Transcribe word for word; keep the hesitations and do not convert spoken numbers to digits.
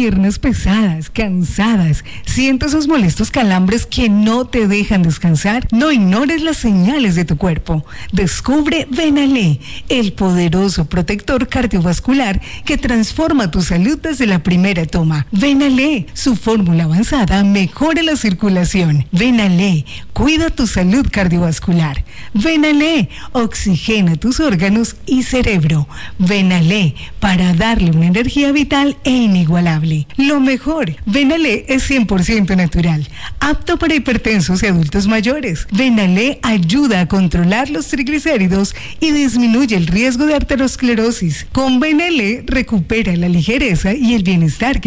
piernas pesadas, cansadas, sientes esos molestos calambres que no te dejan descansar. No ignores las señales de tu cuerpo. Descubre Venalé, el poderoso protector cardiovascular que transforma tu salud desde la primera toma. Venalé, su fórmula avanzada mejora la circulación. Venalé, cuida tu salud cardiovascular. Venalé, oxigena tus órganos y cerebro. Venalé, para darle una energía vital e inigualable. Lo mejor, Venalé es cien por ciento natural, apto para hipertensos y adultos mayores. Venalé ayuda a controlar los triglicéridos y disminuye el riesgo de arteriosclerosis. Con Venalé recupera la ligereza y el bienestar que